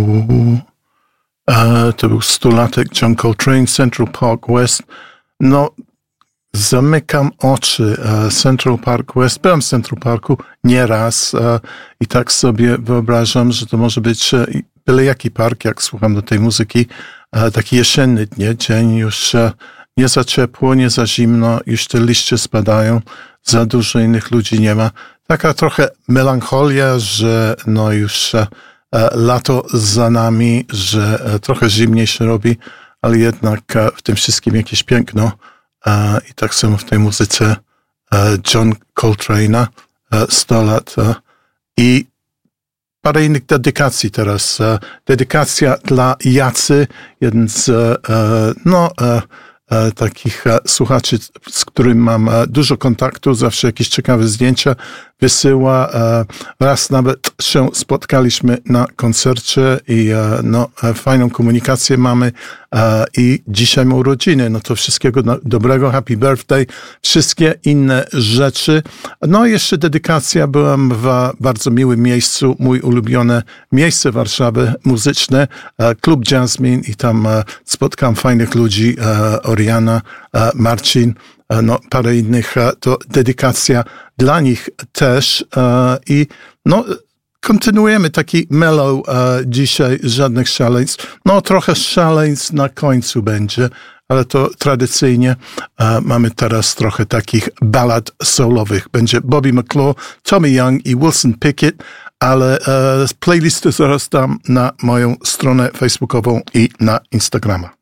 To był 100-latek John Coltrane, Central Park West. No, zamykam oczy. Central Park West. Byłem w Central Parku nieraz i tak sobie wyobrażam, że to może być byle jaki park, jak słucham do tej muzyki. Taki jesienny dzień, już nie za ciepło, nie za zimno, już te liście spadają, za dużo innych ludzi nie ma. Taka trochę melancholia, że no już lato za nami, że trochę zimniej się robi, ale jednak w tym wszystkim jakieś piękno. I tak samo w tej muzyce John Coltrane'a, 100 lat. I parę innych dedykacji teraz. Dedykacja dla Jacy, jeden z takich słuchaczy, z którym mam dużo kontaktu, zawsze jakieś ciekawe zdjęcia wysyła. Raz nawet się spotkaliśmy na koncercie i fajną komunikację mamy i dzisiaj ma urodziny. No to wszystkiego dobrego, happy birthday, wszystkie inne rzeczy. No i jeszcze dedykacja, byłem w bardzo miłym miejscu, mój ulubione miejsce Warszawy muzyczne, klub Jasmine i tam spotkam fajnych ludzi, Oriana, Marcin, parę innych, to dedykacja dla nich też i kontynuujemy taki mellow dzisiaj, żadnych szaleństw. Trochę szaleństw na końcu będzie, ale to tradycyjnie mamy teraz trochę takich ballad soulowych. Będzie Bobby McClure, Tommy Young i Wilson Pickett, ale playlisty zaraz dam na moją stronę facebookową i na Instagrama.